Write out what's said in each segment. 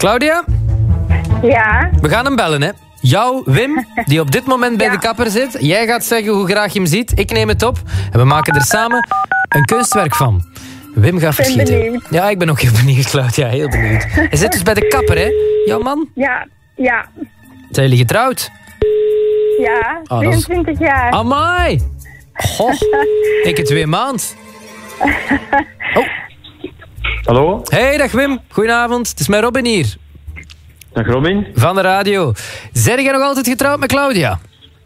Claudia? Ja. We gaan hem bellen, hè. Jou, Wim, die op dit moment bij de kapper zit. Jij gaat zeggen hoe graag je hem ziet. Ik neem het op. En we maken er samen een kunstwerk van. Wim gaat verschieten. benieuwd. Ja, ik ben ook heel benieuwd, Claudia. Heel benieuwd. Hij zit dus bij de kapper, hè? Jouw man? Ja. Ja. Zijn jullie getrouwd? Ja. Oh, dat is- 23 jaar. Amai! Goh, ik het 2 maanden. Oh. Hallo, Hey, dag Wim. Goedenavond. Het is mijn Robin hier. dag Robin. Van de radio. Zijn jij nog altijd getrouwd met Claudia?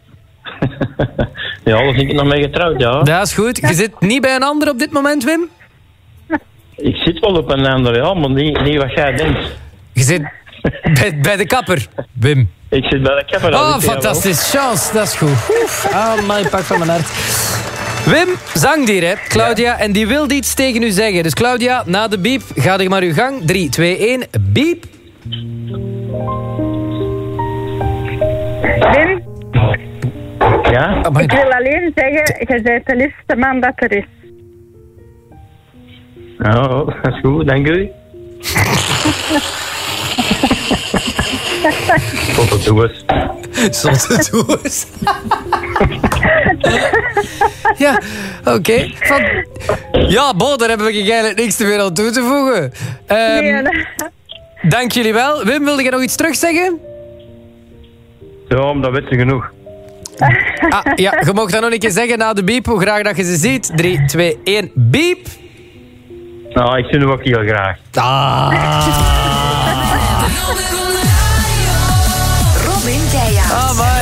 Ja, daar ben ik nog mee getrouwd, ja. Dat is goed. Je zit niet bij een ander op dit moment, Wim? Ik zit wel op een ander, ja, maar niet wat jij denkt. Je zit bij de kapper, Wim. Ik zit bij de kapper. Oh, fantastisch. Chance, dat is goed. Oef. Ah, mijn pak van mijn hart. Wim, zangdier, hè, Claudia. En die wil iets tegen u zeggen. Dus Claudia, na de biep, ga je maar uw gang. 3, 2, 1, biep. Wim, Ja? Amai. ik wil alleen zeggen, je bent de liefste man dat er is. Ja, dat is goed, dank u. Tot het toe is. Zotte doos. Ja, oké. Ja, Bo, daar hebben we eigenlijk niks te meer aan toe te voegen. Dank jullie wel. Wim, wilde je nog iets terugzeggen? Ja, maar dat weet je genoeg. Ah, ja, je mag dat nog een keer zeggen na de biep, hoe graag dat je ze ziet. 3, 2, 1, biep. Nou, ik zie hem ook heel graag. Ah. Robin Keijaard. Ah, maar